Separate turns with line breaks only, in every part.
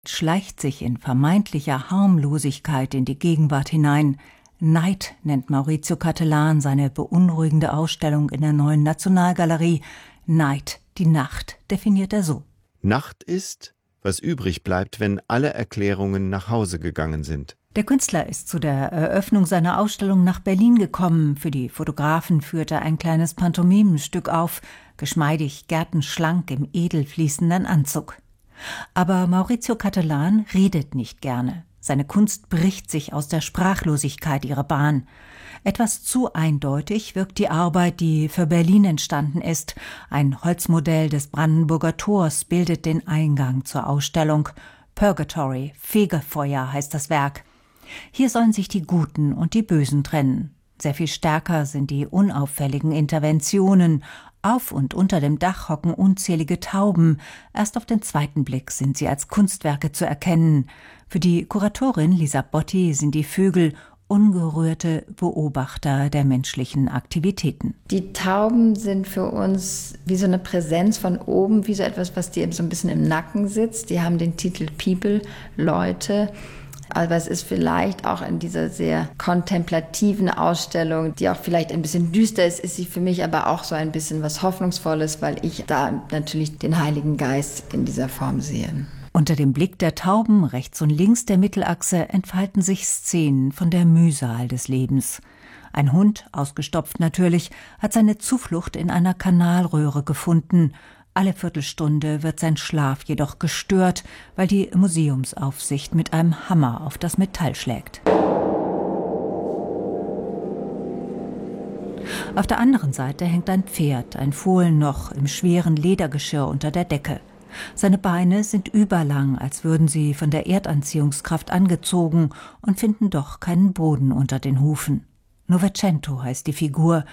schleicht sich in vermeintlicher Harmlosigkeit in die Gegenwart hinein. Night nennt Maurizio Cattelan seine beunruhigende Ausstellung in der Neuen Nationalgalerie. Night, die Nacht, definiert er so.
Nacht ist, was übrig bleibt, wenn alle Erklärungen nach Hause gegangen sind.
Der Künstler ist zu der Eröffnung seiner Ausstellung nach Berlin gekommen. Für die Fotografen führte er ein kleines Pantomimenstück auf, geschmeidig, gärtenschlank im edel fließenden Anzug. Aber Maurizio Cattelan redet nicht gerne. Seine Kunst bricht sich aus der Sprachlosigkeit ihrer Bahn. Etwas zu eindeutig wirkt die Arbeit, die für Berlin entstanden ist. Ein Holzmodell des Brandenburger Tors bildet den Eingang zur Ausstellung. Purgatory, Fegefeuer heißt das Werk. Hier sollen sich die Guten und die Bösen trennen. Sehr viel stärker sind die unauffälligen Interventionen. Auf und unter dem Dach hocken unzählige Tauben. Erst auf den zweiten Blick sind sie als Kunstwerke zu erkennen. Für die Kuratorin Lisa Botti sind die Vögel ungerührte Beobachter der menschlichen Aktivitäten.
Die Tauben sind für uns wie so eine Präsenz von oben, wie so etwas, was dir so ein bisschen im Nacken sitzt. Die haben den Titel People, Leute. Aber es ist vielleicht auch in dieser sehr kontemplativen Ausstellung, die auch vielleicht ein bisschen düster ist, ist sie für mich aber auch so ein bisschen was Hoffnungsvolles, weil ich da natürlich den Heiligen Geist in dieser Form sehe.
Unter dem Blick der Tauben rechts und links der Mittelachse entfalten sich Szenen von der Mühsal des Lebens. Ein Hund, ausgestopft natürlich, hat seine Zuflucht in einer Kanalröhre gefunden. Alle Viertelstunde wird sein Schlaf jedoch gestört, weil die Museumsaufsicht mit einem Hammer auf das Metall schlägt. Auf der anderen Seite hängt ein Pferd, ein Fohlen noch, im schweren Ledergeschirr unter der Decke. Seine Beine sind überlang, als würden sie von der Erdanziehungskraft angezogen und finden doch keinen Boden unter den Hufen. Novecento heißt die Figur,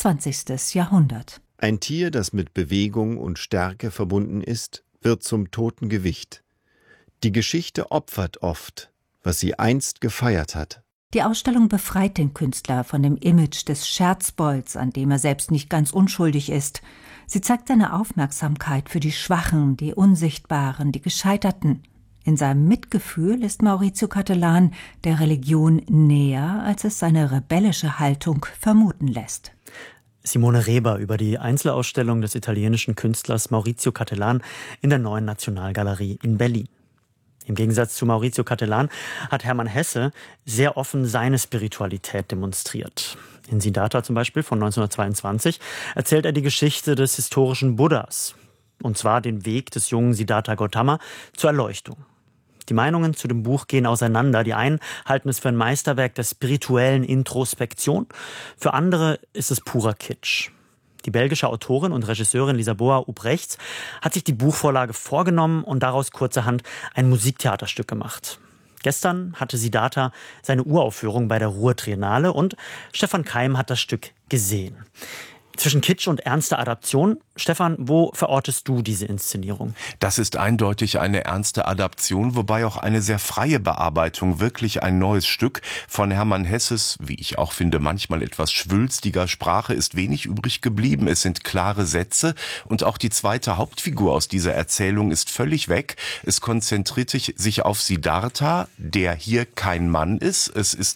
20. Jahrhundert.
Ein Tier, das mit Bewegung und Stärke verbunden ist, wird zum toten Gewicht. Die Geschichte opfert oft, was sie einst gefeiert hat.
Die Ausstellung befreit den Künstler von dem Image des Scherzbolds, an dem er selbst nicht ganz unschuldig ist. Sie zeigt seine Aufmerksamkeit für die Schwachen, die Unsichtbaren, die Gescheiterten. In seinem Mitgefühl ist Maurizio Cattelan der Religion näher, als es seine rebellische Haltung vermuten lässt.
Simone Reber über die Einzelausstellung des italienischen Künstlers Maurizio Cattelan in der Neuen Nationalgalerie in Berlin. Im Gegensatz zu Maurizio Cattelan hat Hermann Hesse sehr offen seine Spiritualität demonstriert. In Siddhartha zum Beispiel von 1922 erzählt er die Geschichte des historischen Buddhas, und zwar den Weg des jungen Siddhartha Gautama zur Erleuchtung. Die Meinungen zu dem Buch gehen auseinander. Die einen halten es für ein Meisterwerk der spirituellen Introspektion, für andere ist es purer Kitsch. Die belgische Autorin und Regisseurin Lisaboa Ubrechts hat sich die Buchvorlage vorgenommen und daraus kurzerhand ein Musiktheaterstück gemacht. Gestern hatte Siddhartha seine Uraufführung bei der Ruhr-Triennale und Stefan Keim hat das Stück gesehen. Zwischen Kitsch und ernster Adaption. Stefan, wo verortest du diese Inszenierung?
Das ist eindeutig eine ernste Adaption, wobei auch eine sehr freie Bearbeitung, wirklich ein neues Stück von Hermann Hesses, wie ich auch finde, manchmal etwas schwülstiger Sprache ist wenig übrig geblieben. Es sind klare Sätze und auch die zweite Hauptfigur aus dieser Erzählung ist völlig weg. Es konzentriert sich auf Siddhartha, der hier kein Mann ist.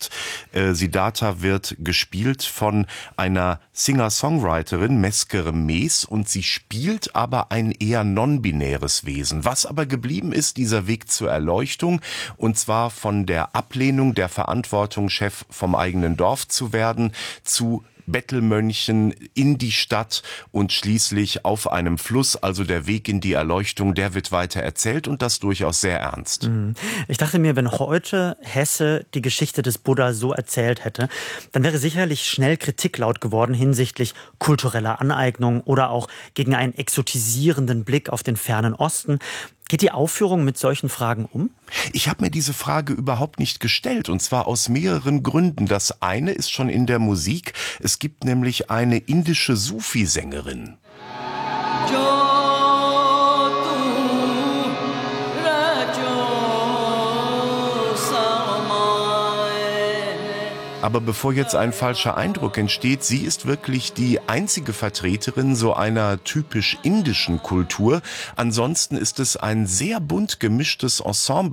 Siddhartha wird gespielt von einer Singer-Songwriterin, Mesker Mees, und sie spielt aber ein eher non-binäres Wesen. Was aber geblieben ist, dieser Weg zur Erleuchtung, und zwar von der Ablehnung der Verantwortung, Chef vom eigenen Dorf zu werden, zu Bettelmönchen in die Stadt und schließlich auf einem Fluss, also der Weg in die Erleuchtung, der wird weiter erzählt und das durchaus sehr ernst.
Ich dachte mir, wenn heute Hesse die Geschichte des Buddha so erzählt hätte, dann wäre sicherlich schnell Kritik laut geworden hinsichtlich kultureller Aneignung oder auch gegen einen exotisierenden Blick auf den fernen Osten. Geht die Aufführung mit solchen Fragen um?
Ich habe mir diese Frage überhaupt nicht gestellt, und zwar aus mehreren Gründen. Das eine ist schon in der Musik. Es gibt nämlich eine indische Sufi-Sängerin. Aber bevor jetzt ein falscher Eindruck entsteht, sie ist wirklich die einzige Vertreterin so einer typisch indischen Kultur. Ansonsten ist es ein sehr bunt gemischtes Ensemble.